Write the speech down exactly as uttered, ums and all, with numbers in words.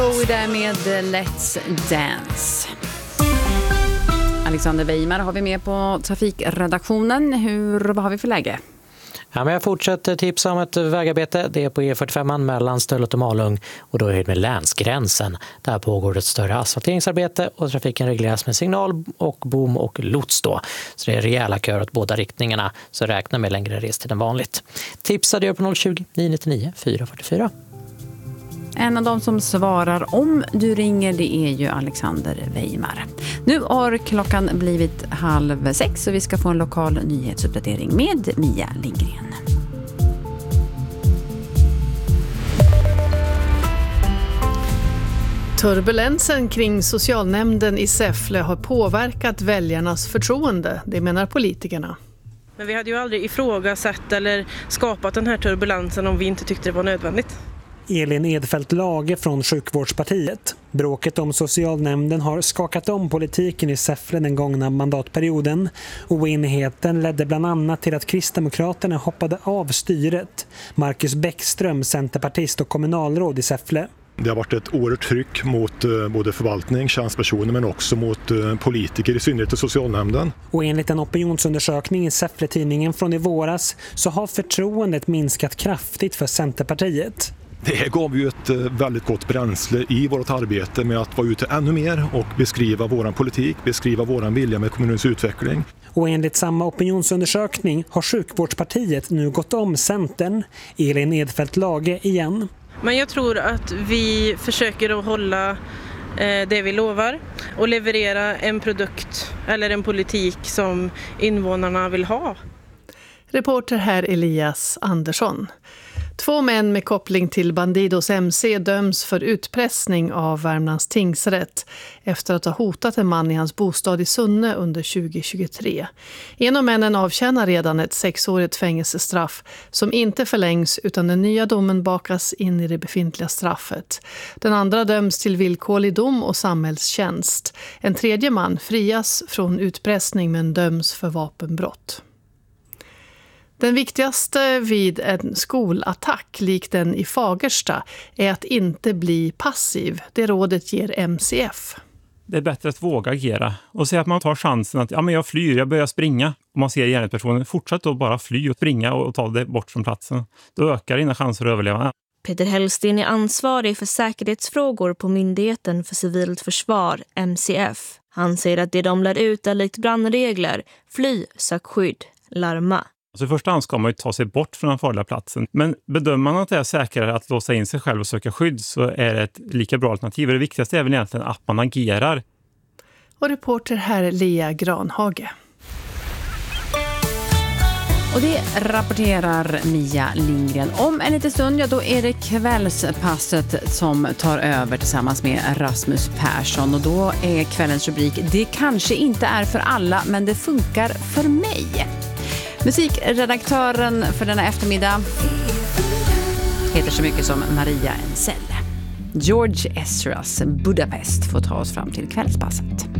Och där med Let's Dance. Alexander Weimar har vi med på trafikredaktionen. Hur, vad har vi för läge? Ja, men jag fortsätter tipsa om ett vägarbete. Det är på E fyrtiofem mellan Stöllet och Malung och då är det med länsgränsen. Där pågår ett större asfalteringsarbete och trafiken regleras med signal och bom och lots då. Så det är rejäla köer åt båda riktningarna, så räkna med längre restid än vanligt. Tipsade jag på noll tjugo, nio nittionio, fyra fyrtiofyra. En av de som svarar om du ringer, det är ju Alexander Weimar. Nu har klockan blivit halv sex och vi ska få en lokal nyhetsuppdatering med Mia Lindgren. Turbulensen kring socialnämnden i Säffle har påverkat väljarnas förtroende, det menar politikerna. Men vi hade ju aldrig ifrågasatt eller skapat den här turbulensen om vi inte tyckte det var nödvändigt. Elin Edfelt Lage från Sjukvårdspartiet. Bråket om socialnämnden har skakat om politiken i Säffle den gångna mandatperioden. Oenigheten ledde bland annat till att Kristdemokraterna hoppade av styret. Marcus Bäckström, centerpartist och kommunalråd i Säffle. Det har varit ett oerhört tryck mot både förvaltning, tjänstpersoner men också mot politiker, i synnerhet i socialnämnden. Och enligt en opinionsundersökning i Säffle-tidningen från i våras så har förtroendet minskat kraftigt för Centerpartiet. Det gav ju ett väldigt gott bränsle i vårt arbete med att vara ute ännu mer och beskriva våran politik, beskriva våran vilja med kommunens utveckling. Och enligt samma opinionsundersökning har Sjukvårdspartiet nu gått om Centern. Elin Edfelt Lage igen. Men jag tror att vi försöker att hålla det vi lovar och leverera en produkt eller en politik som invånarna vill ha. Reporter här Elias Andersson. Två män med koppling till Bandidos M C döms för utpressning av Värmlands tingsrätt efter att ha hotat en man i hans bostad i Sunne under tjugo tjugotre. En av männen avtjänar redan ett sexårigt fängelsestraff som inte förlängs utan den nya domen bakas in i det befintliga straffet. Den andra döms till villkorlig dom och samhällstjänst. En tredje man frias från utpressning men döms för vapenbrott. Den viktigaste vid en skolattack likt den i Fagersta är att inte bli passiv. Det rådet ger M C F. Det är bättre att våga agera och se att man tar chansen att ja, men jag flyr, jag börjar springa. Om man ser gärningspersonen, fortsätt då bara fly och springa och ta det bort från platsen. Då ökar dina chanser att överleva. Peter Hellsten är ansvarig för säkerhetsfrågor på Myndigheten för civilt försvar, M C F. Han säger att det de lär ut är likt brandregler, fly, sök skydd, larma. Så i första hand ska man ju ta sig bort från den farliga platsen. Men bedömer man att det är säkrare att låsa in sig själv och söka skydd så är det ett lika bra alternativ. Det viktigaste är väl egentligen att man agerar. Och reporter här Lea Granhage. Och det rapporterar Mia Lindgren. Om en liten stund, ja, då är det kvällspasset som tar över tillsammans med Rasmus Persson. Och då är kvällens rubrik: det kanske inte är för alla, men det funkar för mig. Musikredaktören för denna eftermiddag heter så mycket som Maria Ensell. George Ezras Budapest får ta oss fram till kvällspasset.